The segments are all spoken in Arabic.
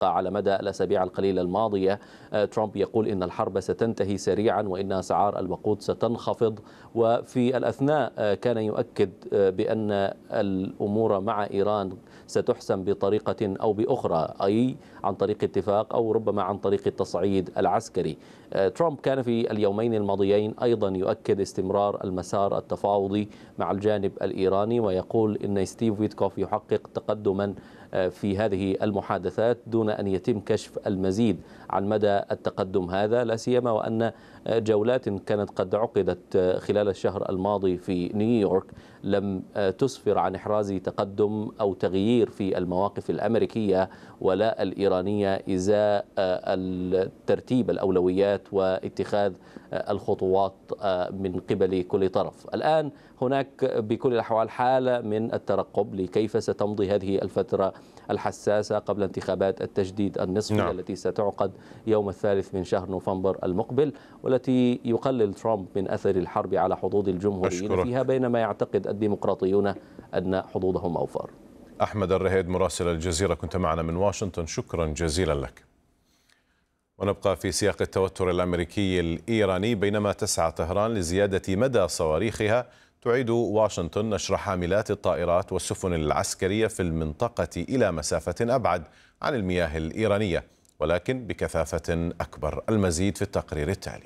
على مدى الأسابيع القليلة الماضية. ترامب يقول إن الحرب ستنتهي سريعا وإن أسعار الوقود ستنخفض، وفي الأثناء كان يؤكد بأن الأمور مع إيران ستحسم بطريقة أو بأخرى، أي عن طريق اتفاق أو ربما عن طريق التصعيد العسكري. ترامب كان في اليومين الماضيين أيضا يؤكد استمرار المسار التفاوضي مع الجانب الإيراني، ويقول إن ستيف ويتكوف يحقق تقدما في هذه المحادثات دون أن يتم كشف المزيد عن مدى التقدم هذا، لا سيما وأن جولات كانت قد عقدت خلال الشهر الماضي في نيويورك لم تسفر عن إحراز تقدم أو تغيير في المواقف الأمريكية ولا الإيرانية إزاء ترتيب الأولويات واتخاذ الخطوات من قبل كل طرف. الآن هناك بكل الأحوال حالة من الترقب لكيف ستمضي هذه الفترة الحساسة قبل انتخابات التجديد النصفي التي ستعقد يوم 3 من شهر نوفمبر المقبل، والتي يقلل ترامب من أثر الحرب على حظوظ الجمهوريين فيها، بينما يعتقد الديمقراطيون أن حظوظهم أوفر. أحمد الرهيد مراسل الجزيرة كنت معنا من واشنطن، شكرا جزيلا لك. ونبقى في سياق التوتر الأمريكي الإيراني بينما تسعى طهران لزيادة مدى صواريخها، تعيد واشنطن نشر حاملات الطائرات والسفن العسكرية في المنطقة إلى مسافة أبعد عن المياه الإيرانية ولكن بكثافة أكبر. المزيد في التقرير التالي.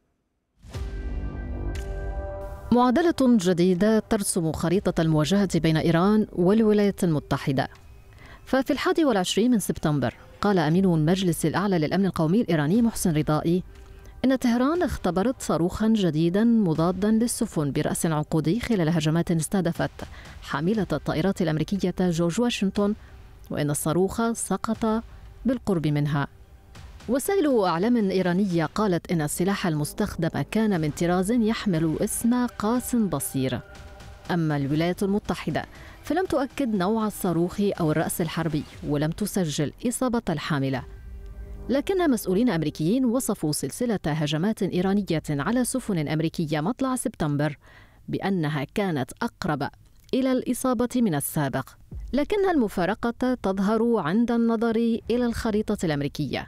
معادلة جديدة ترسم خريطة المواجهة بين إيران والولايات المتحدة. ففي 21 من سبتمبر قال أمين المجلس الأعلى للأمن القومي الإيراني محسن رضائي إن طهران اختبرت صاروخا جديدا مضادا للسفن برأس عنقودي خلال هجمات استهدفت حاملة الطائرات الأمريكية جورج واشنطن، وإن الصاروخ سقط بالقرب منها. وسائل أعلام إيرانية قالت إن السلاح المستخدم كان من طراز يحمل اسم قاس بصير. أما الولايات المتحدة فلم تؤكد نوع الصاروخ أو الرأس الحربي ولم تسجل إصابة الحاملة، لكن مسؤولين أمريكيين وصفوا سلسلة هجمات إيرانية على سفن أمريكية مطلع سبتمبر بأنها كانت أقرب إلى الإصابة من السابق، لكن المفارقة تظهر عند النظر إلى الخريطة الأمريكية.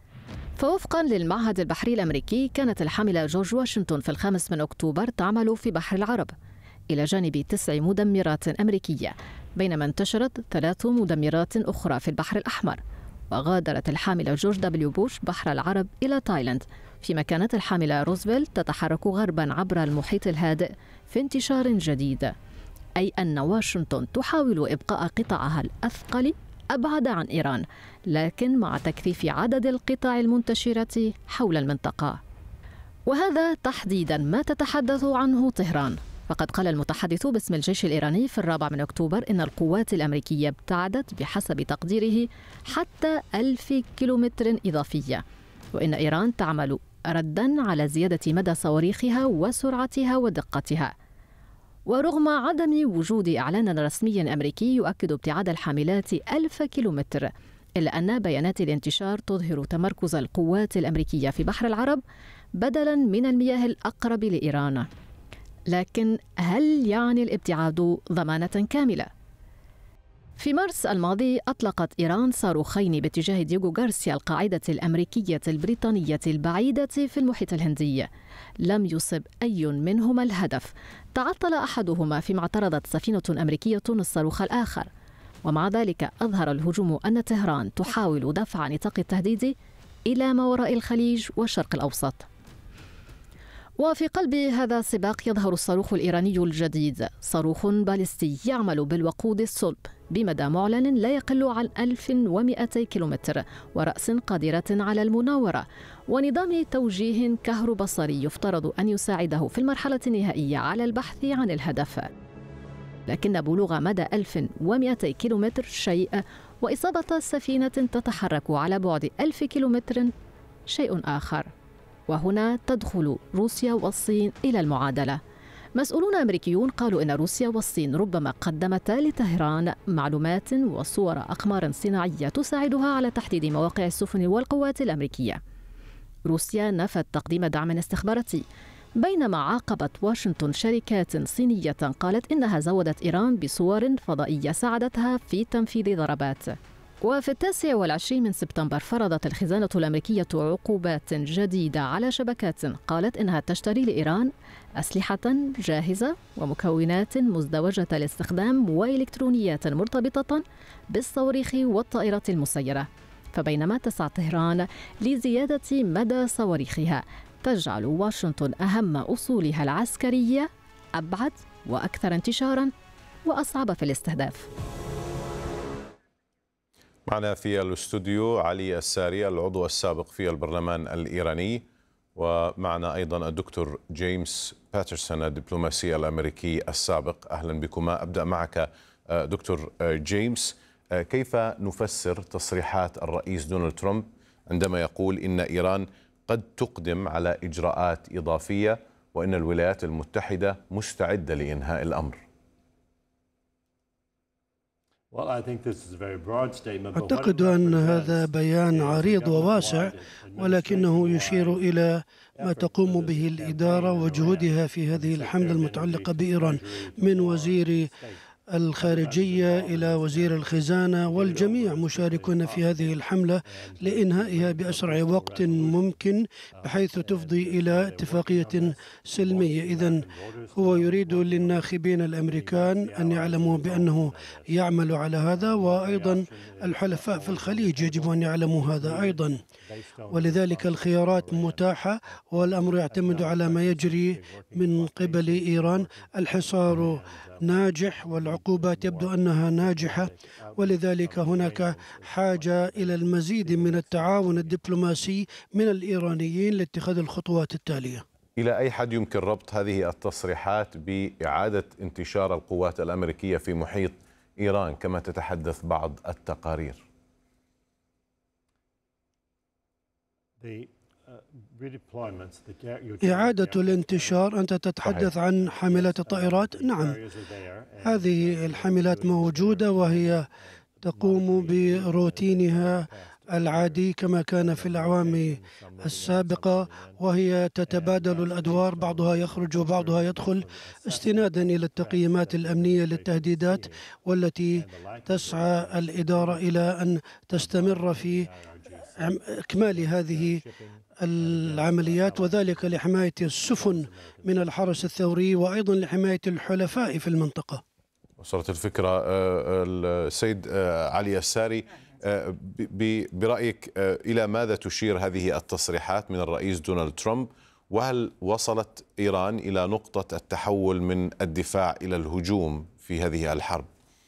فوفقا للمعهد البحري الأمريكي كانت الحاملة جورج واشنطن في 5 من أكتوبر تعمل في بحر العرب إلى جانب 9 مدمرات أمريكية، بينما انتشرت 3 مدمرات أخرى في البحر الأحمر. وغادرت الحاملة جورج دبليو بوش بحر العرب إلى تايلاند، فيما كانت الحاملة روزفلت تتحرك غربا عبر المحيط الهادئ في انتشار جديد، أي أن واشنطن تحاول إبقاء قطعها الأثقل أبعد عن إيران، لكن مع تكثيف عدد القطع المنتشرة حول المنطقة. وهذا تحديدا ما تتحدث عنه طهران، فقد قال المتحدث باسم الجيش الإيراني في 4 من أكتوبر إن القوات الأمريكية ابتعدت بحسب تقديره حتى 1000 كيلومتر إضافية، وإن إيران تعمل ردا على زيادة مدى صواريخها وسرعتها ودقتها. ورغم عدم وجود إعلان رسمي أمريكي يؤكد ابتعاد الحاملات 1000 كيلومتر، إلا أن بيانات الانتشار تظهر تمركز القوات الأمريكية في بحر العرب بدلا من المياه الأقرب لإيران. لكن هل يعني الابتعاد ضمانة كاملة؟ في مارس الماضي أطلقت إيران صاروخين باتجاه دييغو غارسيا القاعدة الأمريكية البريطانية البعيدة في المحيط الهندي. لم يصب أي منهما الهدف، تعطل أحدهما فيما اعترضت سفينة أمريكية الصاروخ الآخر. ومع ذلك أظهر الهجوم أن طهران تحاول دفع نطاق التهديد إلى ما وراء الخليج والشرق الأوسط. وفي قلب هذا السباق يظهر الصاروخ الإيراني الجديد، صاروخ باليستي يعمل بالوقود الصلب بمدى معلن لا يقل عن 1200 كيلومتر، ورأس قادرة على المناورة، ونظام توجيه كهروبصري يفترض أن يساعده في المرحلة النهائية على البحث عن الهدف. لكن بلوغ مدى 1200 كيلومتر شيء، وإصابة سفينة تتحرك على بعد 1000 كيلومتر شيء آخر. وهنا تدخل روسيا والصين إلى المعادلة. مسؤولون أمريكيون قالوا إن روسيا والصين ربما قدمتا لطهران معلومات وصور أقمار صناعية تساعدها على تحديد مواقع السفن والقوات الأمريكية. روسيا نفت تقديم دعم استخباراتي، بينما عاقبت واشنطن شركات صينية قالت إنها زودت إيران بصور فضائية ساعدتها في تنفيذ ضربات. وفي 29 من سبتمبر فرضت الخزانة الأمريكية عقوبات جديدة على شبكات قالت إنها تشتري لإيران أسلحة جاهزة ومكونات مزدوجة الاستخدام وإلكترونيات مرتبطة بالصواريخ والطائرات المسيرة. فبينما تسعى طهران لزيادة مدى صواريخها، تجعل واشنطن أهم أصولها العسكرية أبعد وأكثر انتشاراً وأصعب في الاستهداف. معنا في الاستوديو علي الساري العضو السابق في البرلمان الإيراني، ومعنا أيضا الدكتور جيمس باترسون الدبلوماسي الأمريكي السابق. أهلا بكما. أبدأ معك دكتور جيمس، كيف نفسر تصريحات الرئيس دونالد ترامب عندما يقول إن إيران قد تقدم على إجراءات إضافية وإن الولايات المتحدة مستعدة لإنهاء الأمر؟ أعتقد أن هذا بيان عريض وواسع، ولكنه يشير إلى ما تقوم به الإدارة وجهودها في هذه الحملة المتعلقة بإيران، من وزير الخارجية إلى وزير الخزانة، والجميع مشاركون في هذه الحملة لإنهائها بأسرع وقت ممكن بحيث تفضي إلى اتفاقية سلمية. إذن هو يريد للناخبين الأمريكان أن يعلموا بأنه يعمل على هذا، وأيضا الحلفاء في الخليج يجب أن يعلموا هذا أيضا، ولذلك الخيارات متاحة والأمر يعتمد على ما يجري من قبل إيران. الحصار ناجح والعقوبات يبدو أنها ناجحة، ولذلك هناك حاجة إلى المزيد من التعاون الدبلوماسي من الإيرانيين لاتخاذ الخطوات التالية. إلى أي حد يمكن ربط هذه التصريحات بإعادة انتشار القوات الأمريكية في محيط إيران كما تتحدث بعض التقارير؟ إعادة الانتشار، أنت تتحدث عن حاملات الطائرات. نعم، هذه الحاملات موجودة وهي تقوم بروتينها العادي كما كان في الأعوام السابقة، وهي تتبادل الأدوار، بعضها يخرج وبعضها يدخل استنادا إلى التقييمات الأمنية للتهديدات، والتي تسعى الإدارة إلى أن تستمر في إكمال هذه العمليات، وذلك لحماية السفن من الحرس الثوري وأيضا لحماية الحلفاء في المنطقة. وصلت الفكرة. السيد علي الساري، برأيك إلى ماذا تشير هذه التصريحات من الرئيس دونالد ترامب؟ وهل وصلت إيران إلى نقطة التحول من الدفاع إلى الهجوم في هذه الحرب؟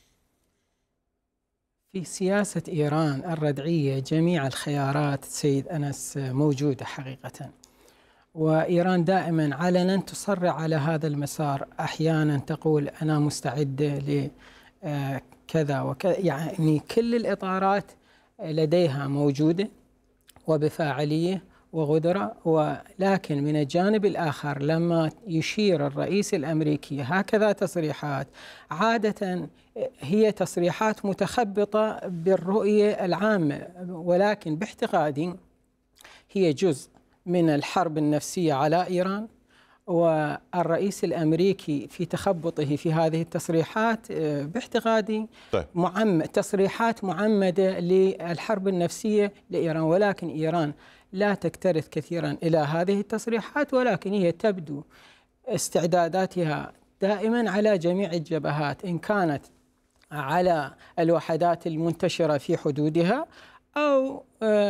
في سياسة إيران الردعية جميع الخيارات سيد أنس موجودة حقيقة، وإيران دائما علنا تصرع على هذا المسار. أحيانا تقول أنا مستعدة لكذا وكذا، يعني كل الإطارات لديها موجودة وبفاعلية وغدرة. ولكن من الجانب الآخر لما يشير الرئيس الأمريكي هكذا تصريحات، عادة هي تصريحات متخبطة بالرؤية العامة، ولكن باعتقادي هي جزء من الحرب النفسية على إيران. والرئيس الأمريكي في تخبطه في هذه التصريحات باعتقادي تصريحات معمدة للحرب النفسية لإيران، ولكن إيران لا تكترث كثيرا إلى هذه التصريحات، ولكن هي تبدو استعداداتها دائما على جميع الجبهات، إن كانت على الوحدات المنتشرة في حدودها أو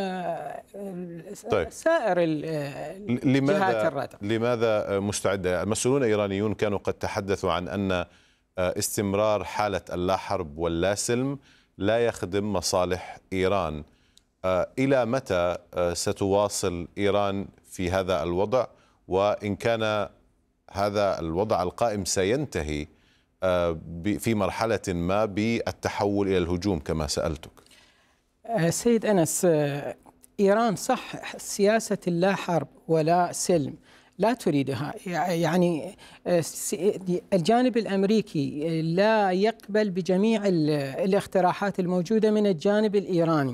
سائر جهات الردع. لماذا مستعدة؟ المسؤولون الإيرانيون كانوا قد تحدثوا عن أن استمرار حالة اللا حرب واللا سلم لا يخدم مصالح إيران. إلى متى ستواصل إيران في هذا الوضع؟ وإن كان هذا الوضع القائم سينتهي في مرحلة ما بالتحول إلى الهجوم كما سألتك؟ سيد أنس، إيران صح سياسة اللا حرب ولا سلم لا تريدها، يعني الجانب الأمريكي لا يقبل بجميع الاقتراحات الموجودة من الجانب الإيراني،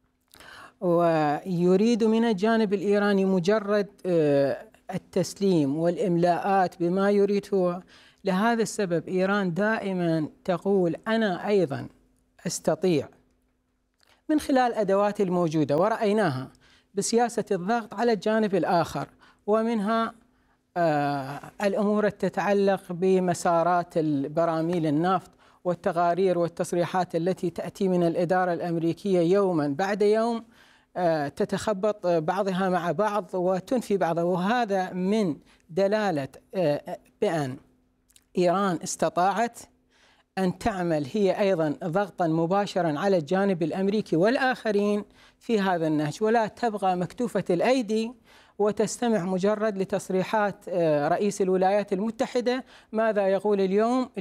ويريد من الجانب الإيراني مجرد التسليم والإملاءات بما يريد هو. لهذا السبب إيران دائما تقول أنا أيضا أستطيع من خلال الأدوات الموجودة ورأيناها بسياسة الضغط على الجانب الآخر، ومنها الأمور التي تتعلق بمسارات براميل النفط والتقارير والتصريحات التي تأتي من الإدارة الأمريكية يوما بعد يوم تتخبط بعضها مع بعض وتنفي بعضها، وهذا من دلالة بأن إيران استطاعت أن تعمل هي أيضا ضغطا مباشرا على الجانب الأمريكي والآخرين في هذا النهج، ولا تبقى مكتوفة الأيدي وتستمع مجرد لتصريحات رئيس الولايات المتحدة ماذا يقول اليوم.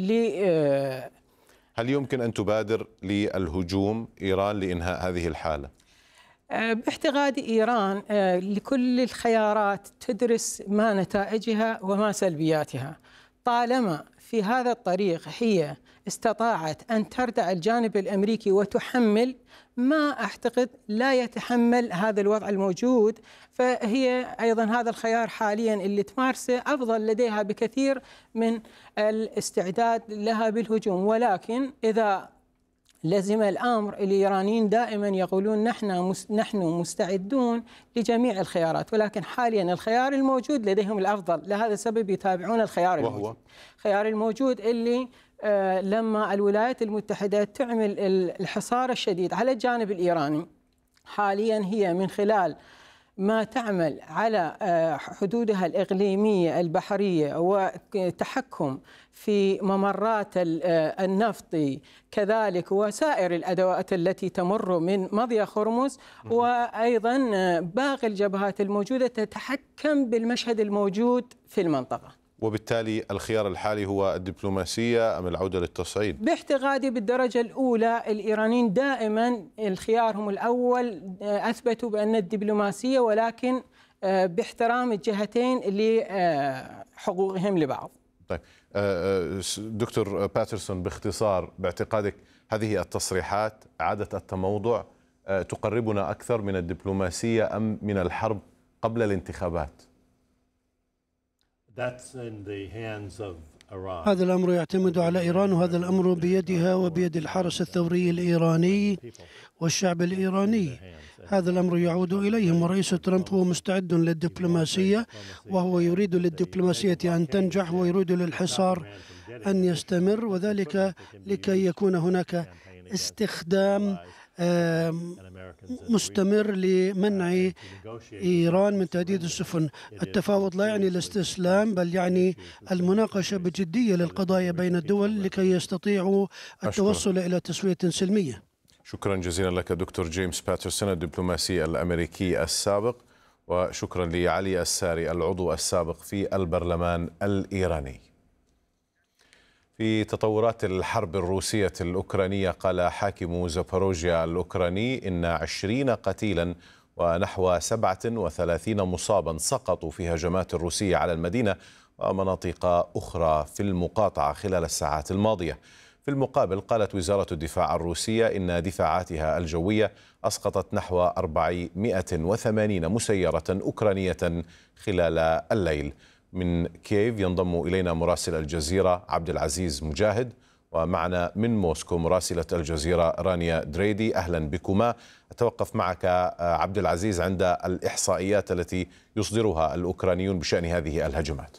هل يمكن أن تبادر للهجوم إيران لإنهاء هذه الحالة؟ باعتقاد إيران لكل الخيارات تدرس ما نتائجها وما سلبياتها. طالما في هذا الطريق هي استطاعت أن تردع الجانب الأمريكي وتحمل ما أعتقد لا يتحمل هذا الوضع الموجود، فهي أيضا هذا الخيار حاليا اللي تمارسه أفضل لديها بكثير من الاستعداد لها بالهجوم. ولكن إذا لزم الأمر، الإيرانيين دائما يقولون نحن مستعدون لجميع الخيارات، ولكن حاليا الخيار الموجود لديهم الأفضل، لهذا السبب يتابعون الخيار الموجود. الخيار الموجود اللي لما الولايات المتحدة تعمل الحصار الشديد على الجانب الإيراني حاليا هي من خلال ما تعمل على حدودها الإقليمية البحرية وتحكم في ممرات النفط كذلك وسائر الأدوات التي تمر من مضيق هرمز، وأيضا باقي الجبهات الموجودة تتحكم بالمشهد الموجود في المنطقة. وبالتالي الخيار الحالي هو الدبلوماسية أم العودة للتصعيد؟ باعتقادي بالدرجة الأولى الإيرانيين دائما خيارهم الأول أثبتوا بأن الدبلوماسية، ولكن باحترام الجهتين لحقوقهم لبعض. طيب دكتور باترسون، باختصار باعتقادك هذه التصريحات إعادة التموضع تقربنا أكثر من الدبلوماسية أم من الحرب قبل الانتخابات؟ هذا الأمر يعتمد على إيران، وهذا الأمر بيدها وبيد الحرس الثوري الإيراني والشعب الإيراني. هذا الأمر يعود إليهم، ورئيس ترامب هو مستعد للدبلوماسية، وهو يريد للدبلوماسية أن تنجح ويريد للحصار أن يستمر، وذلك لكي يكون هناك استخدام مستمر لمنع إيران من تهديد السفن. التفاوض لا يعني الاستسلام، بل يعني المناقشة بجدية للقضايا بين الدول لكي يستطيعوا التوصل إلى تسوية سلمية. شكرا جزيلا لك دكتور جيمس باترسون الدبلوماسي الأمريكي السابق، وشكرا لعلي الساري العضو السابق في البرلمان الإيراني. في تطورات الحرب الروسية الأوكرانية، قال حاكم زاباروجيا الأوكراني إن 20 قتيلا ونحو 37 مصابا سقطوا في هجمات روسية على المدينة ومناطق أخرى في المقاطعة خلال الساعات الماضية. في المقابل قالت وزارة الدفاع الروسية إن دفاعاتها الجوية أسقطت نحو 480 مسيرة أوكرانية خلال الليل. من كييف ينضم إلينا مراسل الجزيرة عبد العزيز مجاهد، ومعنا من موسكو مراسلة الجزيرة رانيا دريدي. أهلا بكما. أتوقف معك عبد العزيز عند الإحصائيات التي يصدرها الأوكرانيون بشأن هذه الهجمات.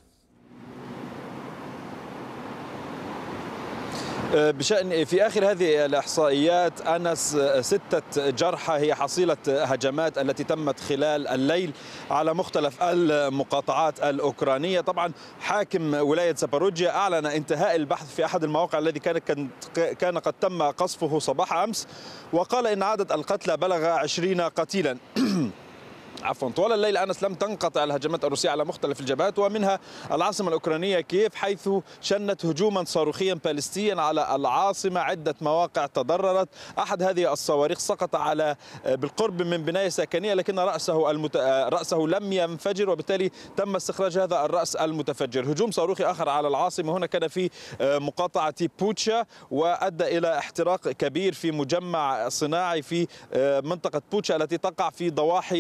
بشأن في آخر هذه الإحصائيات أنس 6 جرحى هي حصيلة هجمات التي تمت خلال الليل على مختلف المقاطعات الأوكرانية. طبعا حاكم ولاية زاباروجيا أعلن انتهاء البحث في أحد المواقع الذي كان قد تم قصفه صباح أمس، وقال إن عدد القتلى بلغ 20 قتيلا. عفوا، طوال الليل أنس لم تنقطع الهجمات الروسية على مختلف الجبهات، ومنها العاصمة الأوكرانية كييف، حيث شنت هجوما صاروخيا باليستيا على العاصمة. عدة مواقع تضررت. أحد هذه الصواريخ سقط على بالقرب من بناية سكنية، لكن رأسه لم ينفجر، وبالتالي تم استخراج هذا الرأس المتفجر. هجوم صاروخي آخر على العاصمة هنا كان في مقاطعة بوتشا، وأدى إلى احتراق كبير في مجمع صناعي في منطقة بوتشا التي تقع في ضواحي العاصمة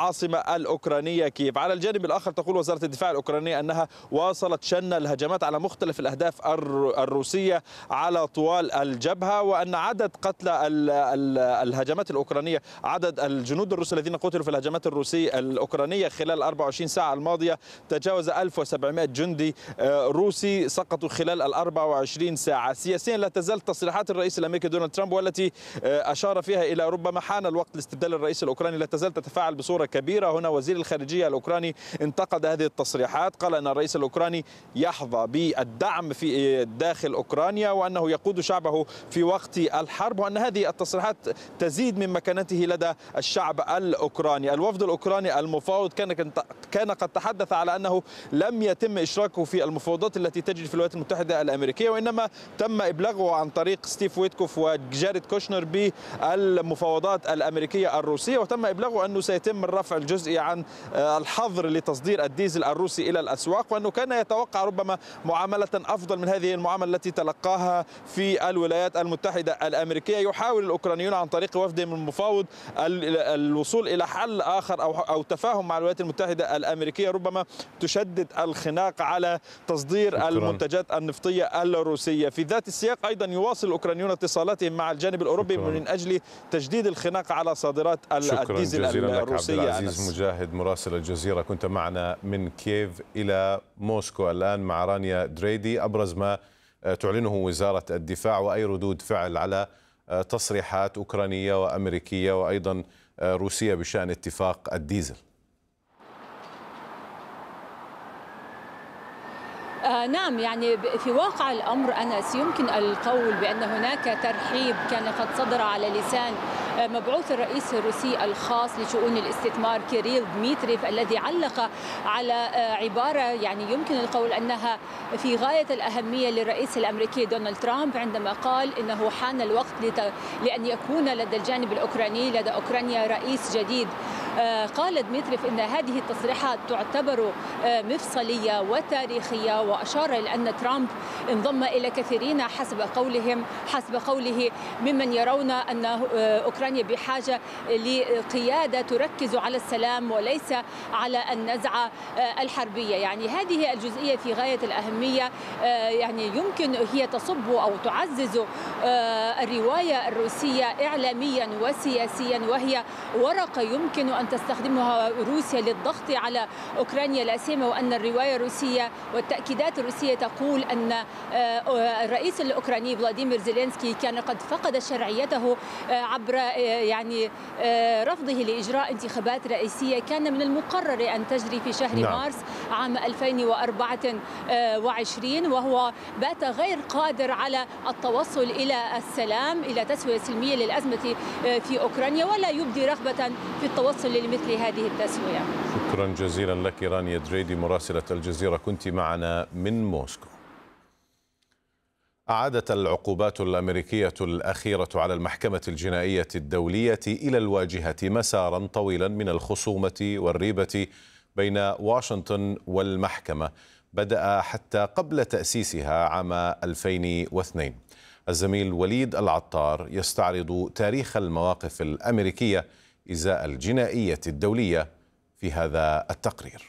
العاصمة الأوكرانية كييف. على الجانب الآخر تقول وزارة الدفاع الأوكرانية أنها واصلت شن الهجمات على مختلف الأهداف الروسية على طوال الجبهة، وأن عدد قتلى الهجمات الأوكرانية، عدد الجنود الروس الذين قتلوا في الهجمات الروسية الأوكرانية خلال 24 ساعة الماضية تجاوز 1700 جندي روسي سقطوا خلال 24 ساعة. سياسيا لا تزال تصريحات الرئيس الأمريكي دونالد ترامب والتي أشار فيها إلى ربما حان الوقت لاستبدال الرئيس الأوكراني لا تزال تتفاعل بصورة كبيرة. هنا وزير الخارجية الأوكراني انتقد هذه التصريحات، قال أن الرئيس الأوكراني يحظى بالدعم في داخل أوكرانيا وأنه يقود شعبه في وقت الحرب، وأن هذه التصريحات تزيد من مكانته لدى الشعب الأوكراني. الوفد الأوكراني المفاوض كان قد تحدث على أنه لم يتم إشراكه في المفاوضات التي تجري في الولايات المتحدة الأمريكية، وإنما تم إبلاغه عن طريق ستيف ويتكوف وجاريد كوشنر بالمفاوضات الأمريكية الروسية، وتم إبلاغه أنه سيتم الرفع الجزئي عن الحظر لتصدير الديزل الروسي إلى الأسواق، وأنه كان يتوقع ربما معاملة أفضل من هذه المعاملة التي تلقاها في الولايات المتحدة الأمريكية. يحاول الأوكرانيون عن طريق وفدهم المفاوض الوصول إلى حل آخر أو تفاهم مع الولايات المتحدة الأمركية ربما تشدد الخناق على تصدير المنتجات النفطية الروسية. في ذات السياق أيضا يواصل الأوكرانيون اتصالاتهم مع الجانب الأوروبي من أجل تجديد الخناق على صادرات الديزل الروسية. عبد العزيز مجاهد مراسل الجزيرة، كنت معنا من كييف إلى موسكو الآن مع رانيا دريدي. أبرز ما تعلنه وزارة الدفاع وأي ردود فعل على تصريحات أوكرانية وأمريكية وأيضا روسية بشأن اتفاق الديزل؟ نعم، يعني في واقع الأمر أنس يمكن القول بأن هناك ترحيب كان قد صدر على لسان مبعوث الرئيس الروسي الخاص لشؤون الاستثمار كيريل دميتريف، الذي علق على عبارة يعني يمكن القول أنها في غاية الأهمية للرئيس الأمريكي دونالد ترامب، عندما قال إنه حان الوقت لأن يكون لدى الجانب الأوكراني لدى أوكرانيا رئيس جديد. قال دميتريف إن هذه التصريحات تعتبر مفصلية وتاريخية، وأشار إلى أن ترامب انضم إلى كثيرين حسب قوله ممن يرون أن أوكرانيا بحاجة لقيادة تركز على السلام وليس على النزعة الحربية. يعني هذه الجزئية في غاية الأهمية، يعني يمكن هي تصب أو تعزز الرواية الروسية إعلاميا وسياسيا، وهي ورقة يمكن أن تستخدمها روسيا للضغط على أوكرانيا، لا سيما وأن الرواية الروسية والتأكيدات الروسية تقول أن الرئيس الأوكراني فلاديمير زيلينسكي كان قد فقد شرعيته عبر يعني رفضه لإجراء انتخابات رئيسية كان من المقرر أن تجري في شهر مارس عام 2024، وهو بات غير قادر على التوصل إلى السلام، إلى تسوية سلمية للأزمة في أوكرانيا، ولا يبدي رغبة في التوصل لمثل هذه التسوية. شكرا جزيلا لك رانيا دريدي مراسلة الجزيرة، كنت معنا من موسكو. أعادت العقوبات الأمريكية الأخيرة على المحكمة الجنائية الدولية إلى الواجهة مسارا طويلا من الخصومة والريبة بين واشنطن والمحكمة بدأ حتى قبل تأسيسها عام 2002. الزميل وليد العطار يستعرض تاريخ المواقف الأمريكية إزاء الجنائية الدولية في هذا التقرير.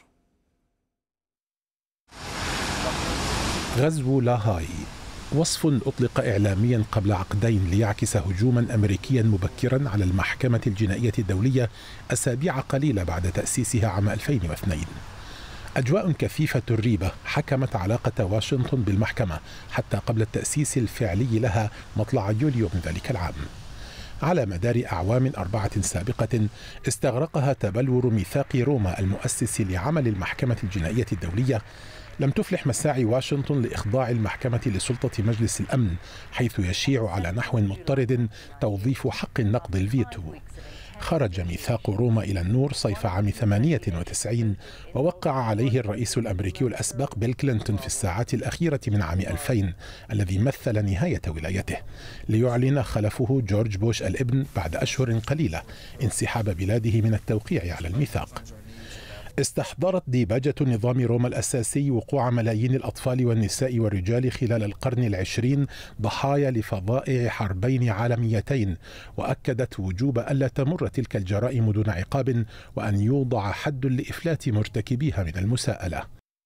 غزو لاهاي وصف أطلق إعلاميا قبل عقدين ليعكس هجوما أمريكيا مبكرا على المحكمة الجنائية الدولية أسابيع قليلة بعد تأسيسها عام 2002. أجواء كثيفة الريبة حكمت علاقة واشنطن بالمحكمة حتى قبل التأسيس الفعلي لها مطلع يوليو من ذلك العام. على مدار أعوام 4 سابقة استغرقها تبلور ميثاق روما المؤسس لعمل المحكمة الجنائية الدولية، لم تفلح مساعي واشنطن لإخضاع المحكمة لسلطة مجلس الأمن، حيث يشيع على نحو مضطرد توظيف حق النقض الفيتو. خرج ميثاق روما إلى النور صيف عام 98 ووقع عليه الرئيس الأمريكي الأسبق بيل كلينتون في الساعات الأخيرة من عام 2000 الذي مثل نهاية ولايته، ليعلن خلفه جورج بوش الابن بعد أشهر قليلة انسحاب بلاده من التوقيع على الميثاق. استحضرت ديباجة نظام روما الأساسي وقوع ملايين الأطفال والنساء والرجال خلال القرن العشرين ضحايا لفظائع حربين عالميتين، وأكدت وجوب ألا تمر تلك الجرائم دون عقاب، وأن يوضع حد لإفلات مرتكبيها من المساءلة.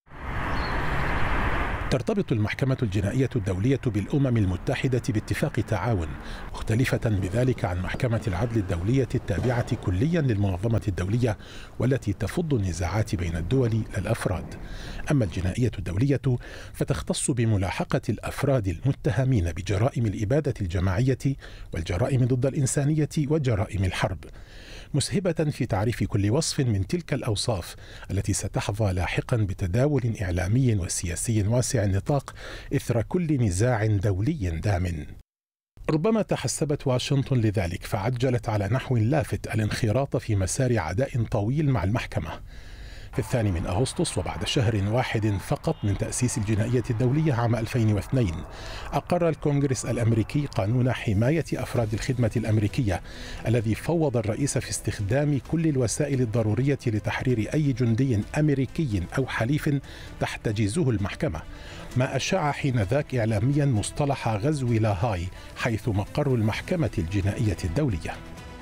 ترتبط المحكمة الجنائية الدولية بالأمم المتحدة باتفاق تعاون، مختلفة بذلك عن محكمة العدل الدولية التابعة كليا للمنظمة الدولية والتي تفض النزاعات بين الدول لا الأفراد. أما الجنائية الدولية فتختص بملاحقة الأفراد المتهمين بجرائم الإبادة الجماعية والجرائم ضد الإنسانية وجرائم الحرب، مسهبة في تعريف كل وصف من تلك الأوصاف التي ستحظى لاحقا بتداول إعلامي وسياسي واسع النطاق إثر كل نزاع دولي دام. ربما تحسبت واشنطن لذلك فعجلت على نحو لافت الانخراط في مسار عداء طويل مع المحكمة. في 2 أغسطس وبعد شهر واحد فقط من تأسيس الجنائية الدولية عام 2002 أقر الكونغرس الأمريكي قانون حماية أفراد الخدمة الأمريكية الذي فوض الرئيس في استخدام كل الوسائل الضرورية لتحرير أي جندي أمريكي أو حليف تحتجزه المحكمة، ما أشاع حينذاك إعلاميا مصطلح غزو لاهاي حيث مقر المحكمة الجنائية الدولية.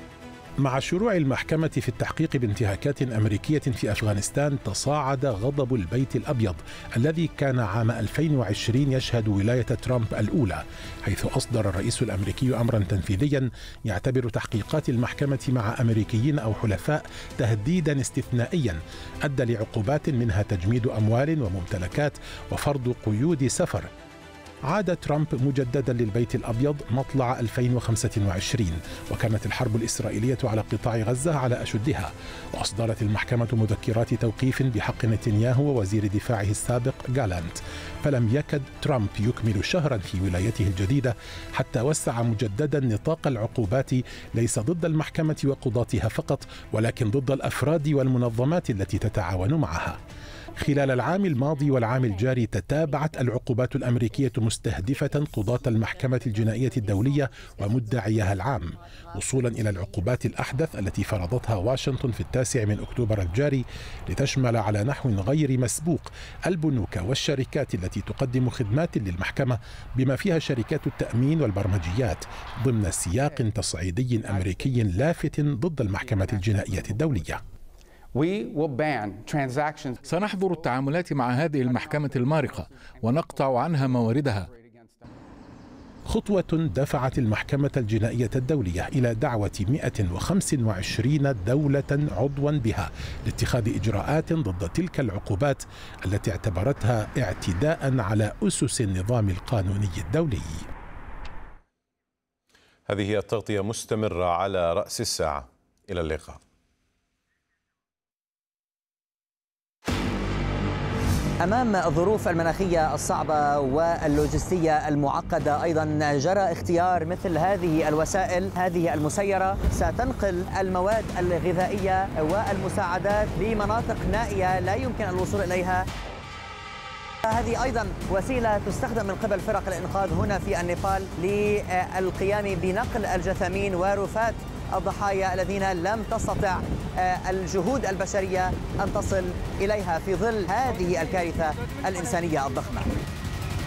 مع شروع المحكمة في التحقيق بانتهاكات أمريكية في أفغانستان تصاعد غضب البيت الأبيض الذي كان عام 2020 يشهد ولاية ترامب الأولى، حيث أصدر الرئيس الأمريكي أمرا تنفيذيا يعتبر تحقيقات المحكمة مع أمريكيين أو حلفاء تهديدا استثنائيا أدى لعقوبات منها تجميد أموال وممتلكات وفرض قيود سفر. عاد ترامب مجددا للبيت الأبيض مطلع 2025، وكانت الحرب الإسرائيلية على قطاع غزة على أشدها، وأصدرت المحكمة مذكرات توقيف بحق نتنياهو ووزير دفاعه السابق جالانت، فلم يكد ترامب يكمل شهرا في ولايته الجديدة حتى وسع مجددا نطاق العقوبات ليس ضد المحكمة وقضاتها فقط، ولكن ضد الأفراد والمنظمات التي تتعاون معها. خلال العام الماضي والعام الجاري تتابعت العقوبات الأمريكية مستهدفة قضاة المحكمة الجنائية الدولية ومدعيها العام، وصولا إلى العقوبات الأحدث التي فرضتها واشنطن في 9 أكتوبر الجاري، لتشمل على نحو غير مسبوق البنوك والشركات التي تقدم خدمات للمحكمة بما فيها شركات التأمين والبرمجيات، ضمن سياق تصعيدي أمريكي لافت ضد المحكمة الجنائية الدولية. سنحظر التعاملات مع هذه المحكمة المارقة ونقطع عنها مواردها. خطوة دفعت المحكمة الجنائية الدولية إلى دعوة 125 دولة عضوا بها لاتخاذ إجراءات ضد تلك العقوبات التي اعتبرتها اعتداء على أسس النظام القانوني الدولي. هذه هي التغطية مستمرة على رأس الساعة. إلى اللقاء. أمام الظروف المناخية الصعبة واللوجستية المعقدة أيضا جرى اختيار مثل هذه الوسائل هذه المسيرة ستنقل المواد الغذائية والمساعدات لمناطق نائية لا يمكن الوصول إليها. هذه أيضا وسيلة تستخدم من قبل فرق الإنقاذ هنا في النيبال للقيام بنقل الجثامين ورفات الضحايا الذين لم تستطع الجهود البشرية أن تصل إليها في ظل هذه الكارثة الإنسانية الضخمة.